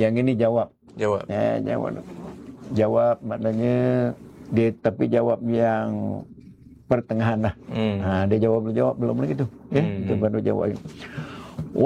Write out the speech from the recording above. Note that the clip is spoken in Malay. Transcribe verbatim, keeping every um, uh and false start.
Yang ini jawab. Jawab. Ya, jawab. Jawab maknanya dia tapi jawab yang pertengahan lah. Hmm. Ha, dia jawab belum jawab belum lagi tu. Ya, Hmm. kita baru jawab.